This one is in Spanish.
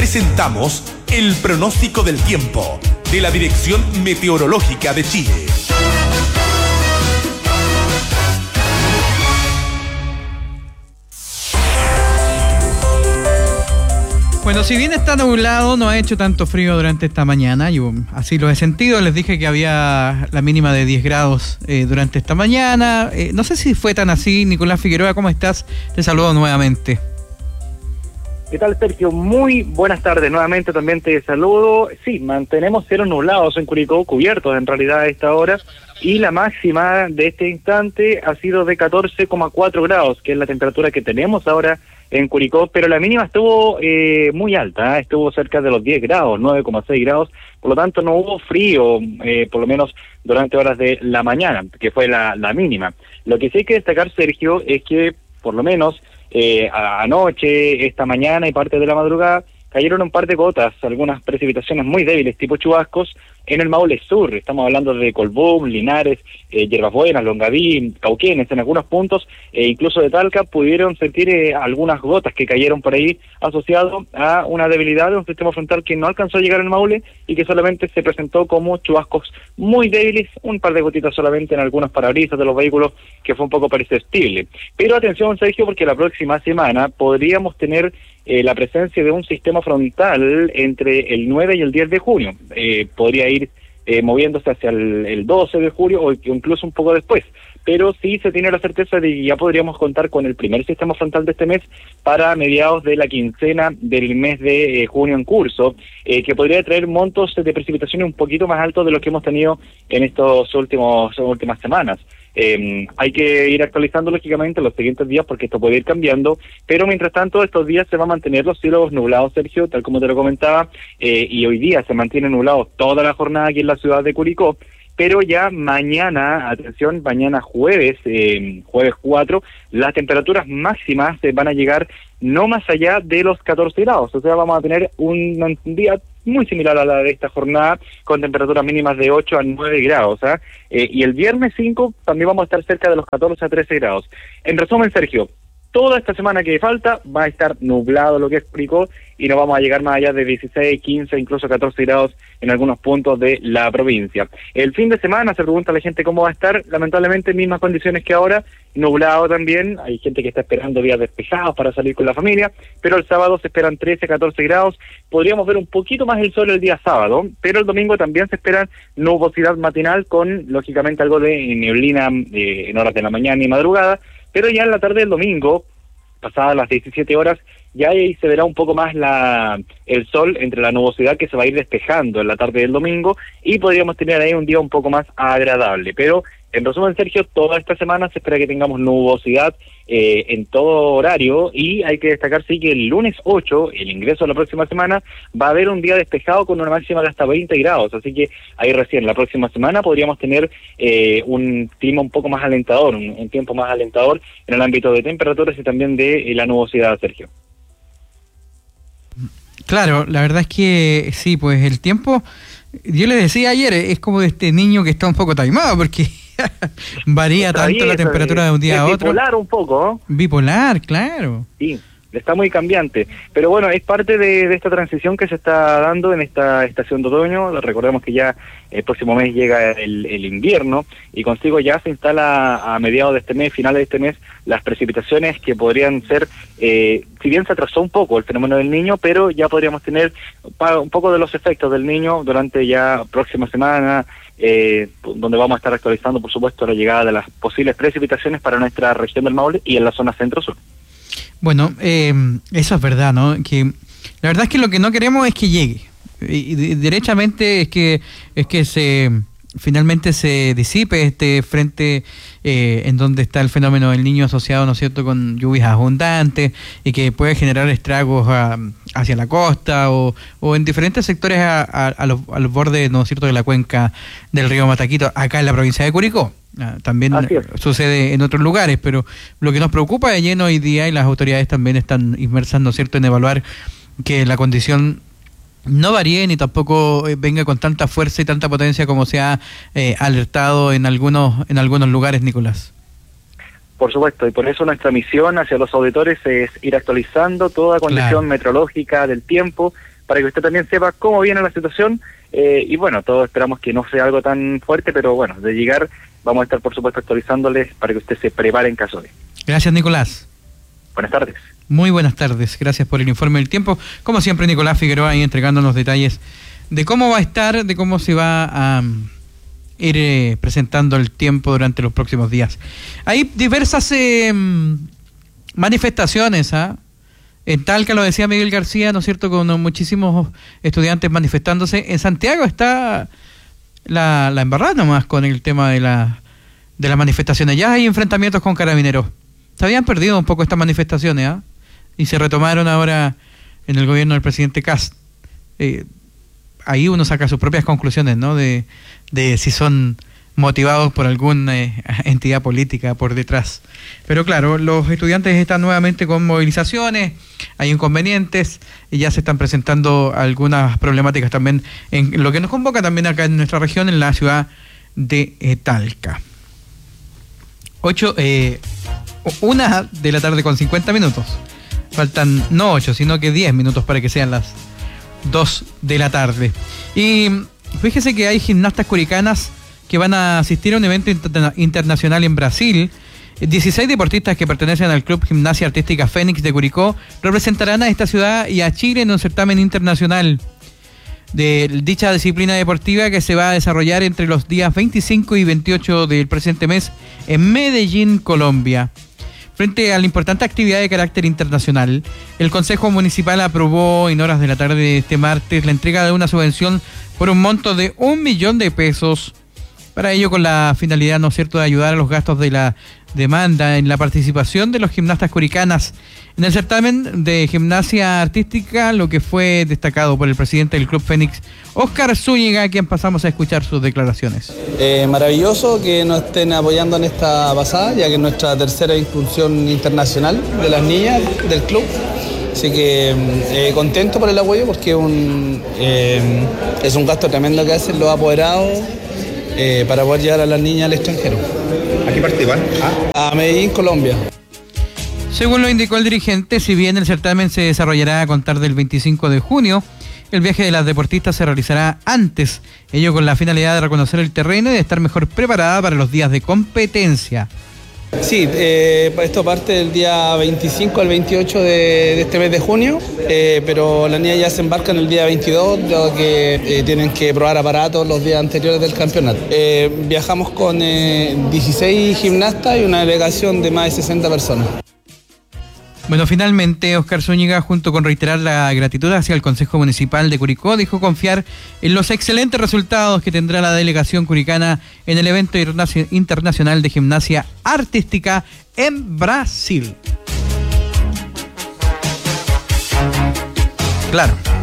presentamos el pronóstico del tiempo de la Dirección Meteorológica de Chile. Bueno, si bien está nublado, no ha hecho tanto frío durante esta mañana. Yo así lo he sentido. Les dije que había la mínima de 10 grados durante esta mañana. No sé si fue tan así. Nicolás Figueroa, ¿cómo estás? Te saludo nuevamente. ¿Qué tal, Sergio? Muy buenas tardes. Nuevamente también te saludo. Sí, mantenemos cielos nublados en Curicó, cubiertos en realidad a esta hora, y la máxima de este instante ha sido de 14,4 grados, que es la temperatura que tenemos ahora en Curicó, pero la mínima estuvo muy alta, estuvo cerca de los 10 grados, 9,6 grados, por lo tanto no hubo frío, por lo menos durante horas de la mañana, que fue la mínima. Lo que sí hay que destacar, Sergio, es que por lo menos anoche, esta mañana y parte de la madrugada, cayeron un par de gotas, algunas precipitaciones muy débiles, tipo chubascos, en el Maule Sur. Estamos hablando de Colbún, Linares, Yerbas Buenas, Longaví, Cauquenes, en algunos puntos, incluso de Talca, pudieron sentir algunas gotas que cayeron por ahí, asociado a una debilidad de un sistema frontal que no alcanzó a llegar al Maule y que solamente se presentó como chubascos muy débiles, un par de gotitas solamente en algunos parabrisas de los vehículos, que fue un poco perceptible. Pero atención, Sergio, porque la próxima semana podríamos tener la presencia de un sistema frontal entre el 9 y el 10 de junio. Podría ir moviéndose hacia el 12 de julio o incluso un poco después. Pero sí se tiene la certeza de que ya podríamos contar con el primer sistema frontal de este mes para mediados de la quincena del mes de junio en curso, que podría traer montos de precipitaciones un poquito más altos de los que hemos tenido en estas últimas semanas. Hay que ir actualizando lógicamente los siguientes días porque esto puede ir cambiando, pero mientras tanto estos días se van a mantener los cielos nublados, Sergio, tal como te lo comentaba, y hoy día se mantienen nublados toda la jornada aquí en la ciudad de Curicó, pero ya mañana, atención, mañana jueves 4, las temperaturas máximas van a llegar no más allá de los 14 grados, o sea, vamos a tener un día muy similar a la de esta jornada, con temperaturas mínimas de 8 a 9 grados, y el viernes 5 también vamos a estar cerca de los 14 a 13 grados. En resumen, Sergio, toda esta semana que falta va a estar nublado lo que explicó y no vamos a llegar más allá de 16, 15, incluso 14 grados en algunos puntos de la provincia. El fin de semana se pregunta a la gente cómo va a estar, lamentablemente mismas condiciones que ahora, nublado también, hay gente que está esperando días despejados para salir con la familia, pero el sábado se esperan 13, 14 grados, podríamos ver un poquito más el sol el día sábado, pero el domingo también se esperan nubosidad matinal con, lógicamente, algo de neblina en horas de la mañana y madrugada, pero ya en la tarde del domingo, pasadas las 17 horas, ya ahí se verá un poco más el sol entre la nubosidad que se va a ir despejando en la tarde del domingo y podríamos tener ahí un día un poco más agradable. Pero en resumen, Sergio, toda esta semana se espera que tengamos nubosidad en todo horario y hay que destacar sí que el lunes 8, el ingreso de la próxima semana, va a haber un día despejado con una máxima de hasta 20 grados, así que ahí recién la próxima semana podríamos tener un clima un poco más alentador, un tiempo más alentador en el ámbito de temperaturas y también de la nubosidad, Sergio. Claro, la verdad es que sí, pues el tiempo, yo le decía ayer, es como de este niño que está un poco taimado porque varía tanto la temperatura de un día a otro. Bipolar un poco, ¿no? Bipolar, claro. Sí, está muy cambiante. Pero bueno, es parte de esta transición que se está dando en esta estación de otoño. Recordemos que ya el próximo mes llega el invierno y consigo ya se instala a mediados de este mes, finales de este mes, las precipitaciones que podrían ser, si bien se atrasó un poco el fenómeno del Niño, pero ya podríamos tener un poco de los efectos del Niño durante ya próxima semana, donde vamos a estar actualizando, por supuesto, la llegada de las posibles precipitaciones para nuestra región del Maule y en la zona centro-sur. Bueno, eso es verdad, ¿no? Que la verdad es que lo que no queremos es que llegue. Y derechamente es que finalmente se disipe este frente en donde está el fenómeno del Niño asociado, ¿no es cierto?, con lluvias abundantes y que puede generar estragos hacia la costa o en diferentes sectores a los bordes, ¿no es cierto?, de la cuenca del río Mataquito, acá en la provincia de Curicó. También sucede en otros lugares, pero lo que nos preocupa de lleno hoy día, y las autoridades también están inmersas, ¿no es cierto?, en evaluar que la condición no varíe ni tampoco venga con tanta fuerza y tanta potencia como se ha alertado en algunos lugares, Nicolás. Por supuesto, y por eso nuestra misión hacia los auditores es ir actualizando toda condición meteorológica del tiempo para que usted también sepa cómo viene la situación, y bueno, todos esperamos que no sea algo tan fuerte, pero bueno, de llegar vamos a estar por supuesto actualizándoles para que usted se prepare en caso de. Gracias, Nicolás. Buenas tardes. Muy buenas tardes, gracias por el informe del tiempo. Como siempre, Nicolás Figueroa ahí entregándonos detalles de cómo va a estar, de cómo se va a ir presentando el tiempo durante los próximos días. Hay diversas manifestaciones, en Talca, lo decía Miguel García, ¿no es cierto?, con muchísimos estudiantes manifestándose. En Santiago está la embarrada nomás con el tema de las manifestaciones. Ya hay enfrentamientos con carabineros. Se habían perdido un poco estas manifestaciones, y se retomaron ahora en el gobierno del presidente Kast. Ahí uno saca sus propias conclusiones, ¿no?, de si son motivados por alguna entidad política por detrás. Pero claro, los estudiantes están nuevamente con movilizaciones, hay inconvenientes y ya se están presentando algunas problemáticas también en lo que nos convoca también acá en nuestra región, en la ciudad de Talca. 1 de la tarde con 50 minutos. Faltan no 8, sino que 10 minutos para que sean las 2 de la tarde. Y fíjese que hay gimnastas curicanas que van a asistir a un evento internacional en Brasil. 16 deportistas que pertenecen al Club Gimnasia Artística Fénix de Curicó representarán a esta ciudad y a Chile en un certamen internacional de dicha disciplina deportiva que se va a desarrollar entre los días 25 y 28 del presente mes en Medellín, Colombia. Frente a la importante actividad de carácter internacional, el Consejo Municipal aprobó en horas de la tarde de este martes la entrega de una subvención por un monto de 1 millón de pesos. Para ello, con la finalidad, ¿no es cierto?, de ayudar a los gastos de la demanda en la participación de los gimnastas curicanas en el certamen de gimnasia artística, lo que fue destacado por el presidente del Club Fénix, Óscar Zúñiga, a quien pasamos a escuchar sus declaraciones. Maravilloso que nos estén apoyando en esta pasada, ya que es nuestra tercera incursión internacional de las niñas del club. Así que contento por el apoyo porque es un gasto tremendo que hacen los apoderados para poder llevar a las niñas al extranjero. ¿A qué parte van? A Medellín, Colombia. Según lo indicó el dirigente, si bien el certamen se desarrollará a contar del 25 de junio, el viaje de las deportistas se realizará antes, ello con la finalidad de reconocer el terreno y de estar mejor preparada para los días de competencia. Sí, esto parte del día 25 al 28 de este mes de junio, pero las niñas ya se embarcan el día 22, dado que tienen que probar aparatos los días anteriores del campeonato. Viajamos con 16 gimnastas y una delegación de más de 60 personas. Bueno, finalmente, Óscar Zúñiga, junto con reiterar la gratitud hacia el Consejo Municipal de Curicó, dijo confiar en los excelentes resultados que tendrá la delegación curicana en el evento internacional de gimnasia artística en Brasil. Claro.